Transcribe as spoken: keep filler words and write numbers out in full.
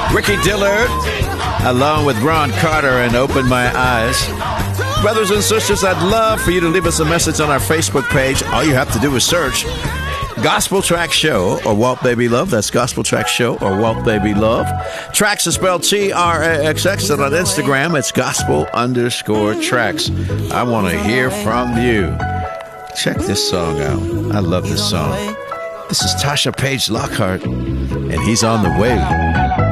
Ricky Dillard, along with Ron Carter, and Open My Eyes. Brothers and sisters, I'd love for you to leave us a message on our Facebook page. All you have to do is search Gospel Track Show or Walt Baby Love. That's Gospel Track Show or Walt Baby Love. Tracks is spelled T R A X X, and on Instagram, it's gospel underscore tracks. I want to hear from you. Check this song out. I love this song. This is Tasha Page Lockhart, and he's on the way.